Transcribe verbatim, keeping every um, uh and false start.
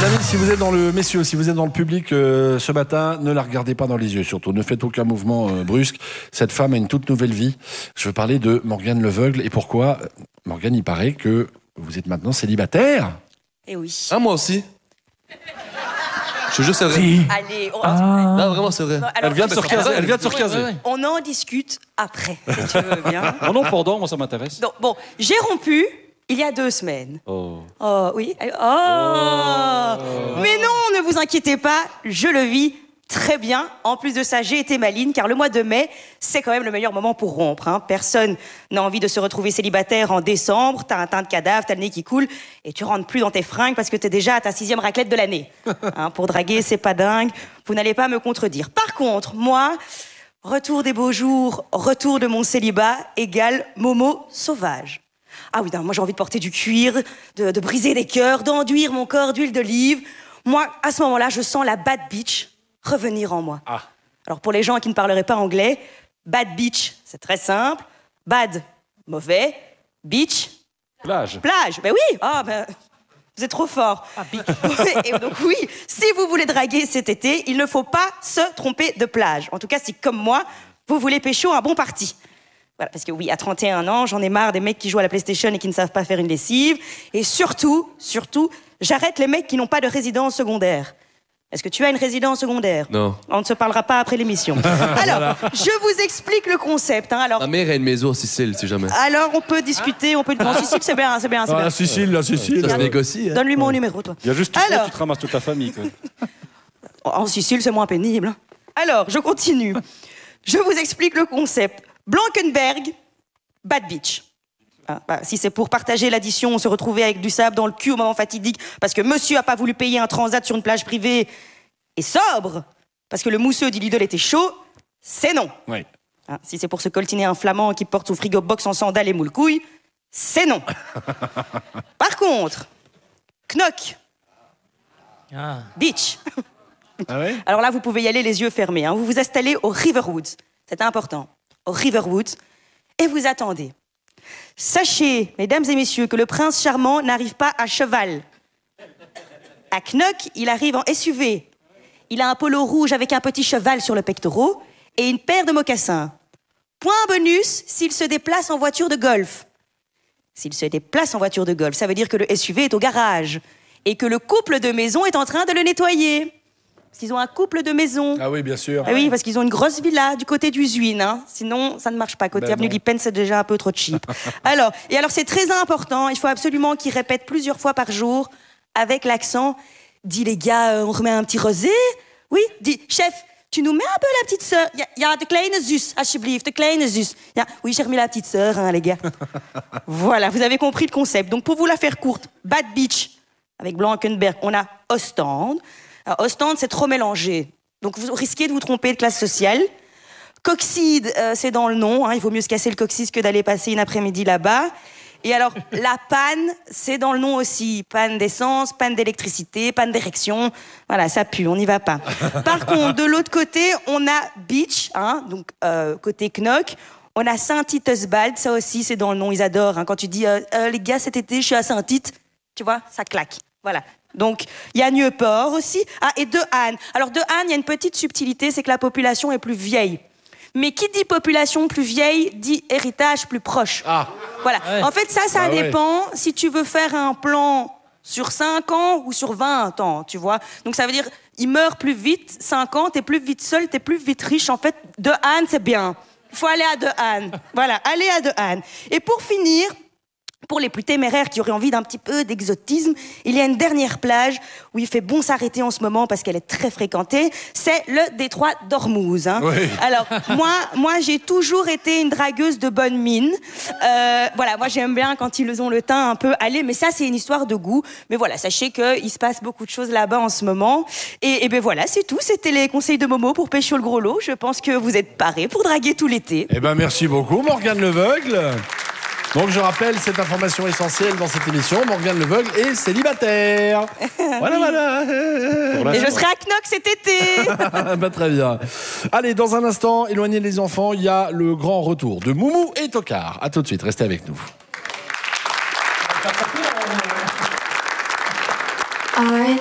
Les amis, si vous êtes dans le messieurs, si vous êtes dans le public euh, ce matin, ne la regardez pas dans les yeux surtout. Ne faites aucun mouvement euh, brusque. Cette femme a une toute nouvelle vie. Je veux parler de Morgane Leveugle. Et pourquoi, Morgane, il paraît que vous êtes maintenant célibataire. Eh oui. Ah, moi aussi. Je te jure, c'est vrai. Si. Allez, on, Ah. Non, vraiment, c'est vrai. alors, Elle vient de se recaser. Elle vient de se recaser. Ouais, ouais, ouais. on en discute après, si tu veux bien. Non, non, pendant, moi ça m'intéresse. Donc, bon, j'ai rompu il y a deux semaines. Oh. Oh, oui. Oh. Mais non, ne vous inquiétez pas, je le vis très bien. En plus de ça, j'ai été maligne, car le mois de mai, c'est quand même le meilleur moment pour rompre. Hein. Personne n'a envie de se retrouver célibataire en décembre. T'as un teint de cadavre, t'as le nez qui coule, et tu rentres plus dans tes fringues parce que t'es déjà à ta sixième raclette de l'année. Hein, pour draguer, c'est pas dingue. Vous n'allez pas me contredire. Par contre, moi, retour des beaux jours, retour de mon célibat, égale Momo sauvage. Ah oui, non, moi j'ai envie de porter du cuir, de, de briser des cœurs, d'enduire mon corps d'huile d'olive. Moi, à ce moment-là, je sens la bad bitch revenir en moi. Ah. Alors pour les gens qui ne parleraient pas anglais, bad bitch, c'est très simple. Bad, mauvais. Bitch, Plage. plage. Ben oui, ah ben, vous êtes trop fort. Ah, bitch. Et donc oui, si vous voulez draguer cet été, il ne faut pas se tromper de plage. En tout cas, si comme moi, vous voulez pécho un bon parti. Voilà, parce que oui, à trente et un ans, j'en ai marre des mecs qui jouent à la PlayStation et qui ne savent pas faire une lessive. Et surtout, surtout, j'arrête les mecs qui n'ont pas de résidence secondaire. Est-ce que tu as une résidence secondaire? Non. On ne se parlera pas après l'émission. Alors, je vous explique le concept. Hein. Alors, Ma mère a une maison en Sicile, si jamais. alors, on peut discuter, on peut... Non, Sicile, c'est bien, c'est bien, c'est Ah, bien. la Sicile, la Sicile. Ça se négocie. Hein. Donne-lui mon numéro, toi. Il y a juste toi, Alors, tu te ramasses toute ta famille. Quoi. en Sicile, c'est moins pénible. hein. Alors, je continue. Je vous explique le concept. Blankenberg, bad bitch. Ah, bah, si c'est pour partager l'addition, se retrouver avec du sable dans le cul au moment fatidique parce que monsieur a pas voulu payer un transat sur une plage privée et sobre parce que le mousseux du Lidl était chaud, c'est non. Oui. Hein, si c'est pour se coltiner un flamand qui porte son frigo box en sandales et moule couilles, c'est non. Par contre, knock, Ah. bitch. Ah ouais? Alors là, vous pouvez y aller les yeux fermés. Hein. Vous vous installez au Riverwoods. C'est important. Au Riverwoods. Et vous attendez. Sachez, mesdames et messieurs, que le prince charmant n'arrive pas à cheval. À Knock, il arrive en S U V. Il a un polo rouge avec un petit cheval sur le pectoral et une paire de mocassins. Point bonus s'il se déplace en voiture de golf. S'il se déplace en voiture de golf, ça veut dire que le S U V est au garage et que le couple de maison est en train de le nettoyer. Parce qu'ils ont un couple de maison. Ah oui, bien sûr. Ah oui, parce qu'ils ont une grosse villa du côté d'Usuin. Hein. Sinon, ça ne marche pas. Côté Ben avenue non. Lippen, c'est déjà un peu trop cheap. alors, et alors, c'est très important. Il faut absolument qu'ils répètent plusieurs fois par jour avec l'accent. Dis les gars, euh, on remet un petit rosé? Oui, dis, chef, tu nous mets un peu la petite sœur. Il y, y a de kleine zus, alsjeblieft, de kleine zus. Ja, oui, j'ai remis la petite sœur, hein, les gars. Voilà, vous avez compris le concept. Donc, pour vous la faire courte, Bad Beach, avec Blankenberg, on a Ostende. Alors, Ostende, c'est trop mélangé. Donc, vous risquez de vous tromper de classe sociale. Coxide, euh, c'est dans le nom. Hein, il vaut mieux se casser le coccyx que d'aller passer une après-midi là-bas. Et alors, la panne, c'est dans le nom aussi. Panne d'essence, panne d'électricité, panne d'érection. Voilà, ça pue, on n'y va pas. Par contre, de l'autre côté, on a Beach, hein, donc euh, côté Knock. On a Saint-Tite-Osbald, ça aussi, c'est dans le nom, ils adorent. Hein, quand tu dis, euh, euh, les gars, cet été, je suis à Saint-Tite, tu vois, ça claque. Voilà. Donc, il y a Nieuport aussi. Ah, et De Haene. Alors, De Haene, il y a une petite subtilité, c'est que la population est plus vieille. Mais qui dit population plus vieille, dit héritage plus proche. Ah. Voilà. Ouais. En fait, ça, ça Bah ouais. dépend si tu veux faire un plan sur cinq ans ou sur vingt ans, tu vois. Donc, ça veut dire, il meurt plus vite, cinq ans, t'es plus vite seul, t'es plus vite riche. En fait, De Haene, c'est bien. Il faut aller à De Haene. Voilà, allez à De Haene. Et pour finir, pour les plus téméraires qui auraient envie d'un petit peu d'exotisme, il y a une dernière plage où il fait bon s'arrêter en ce moment parce qu'elle est très fréquentée. C'est le détroit d'Ormuz. Hein. Oui. Alors, moi, moi j'ai toujours été une dragueuse de bonne mine. Euh, voilà, moi, j'aime bien quand ils ont le teint un peu allé, mais ça, c'est une histoire de goût. Mais voilà, sachez qu'il se passe beaucoup de choses là-bas en ce moment. Et, et ben voilà, c'est tout. C'était les conseils de Momo pour pécho le gros lot. Je pense que vous êtes parés pour draguer tout l'été. Eh ben, merci beaucoup, Morgane Leveugle. Donc, je rappelle cette information essentielle dans cette émission. Morgane Leveugle est célibataire. Voilà, voilà. Et je serai à Knock cet été. Bah, très bien. Allez, dans un instant, éloignez les enfants, il y a le grand retour de Moumou et Tocard. À tout de suite, restez avec nous. I